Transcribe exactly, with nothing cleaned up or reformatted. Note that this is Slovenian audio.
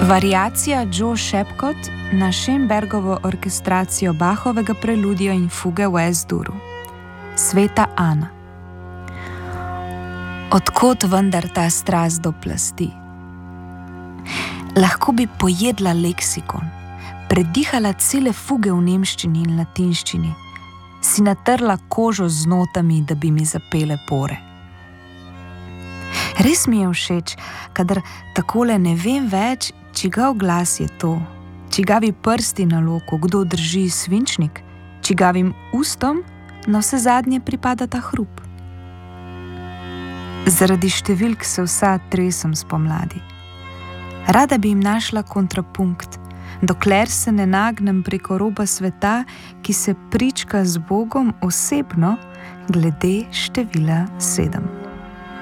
Variacija Joe Shepcott na Schoenbergovo orkestracijo Bachovega preludija in fuge v Es-duru. Sveta Ana. Odkot vendar ta strast do plasti? Lahko bi pojedla leksikon, predihala cele fuge v nemščini in latinščini, si natrla kožo z notami, da bi mi zapele pore. Res mi je všeč, kadar takole ne vem več, čigav glas je to, čigavi prsti na loku, kdo drži svinčnik, čigavim ustom na vse zadnje pripada ta hrup. Zaradi številk se vsa tresem spomladi. Rada bi jim našla kontrapunkt, dokler se ne nagnem preko roba sveta, ki se prička z Bogom osebno glede števila sedem.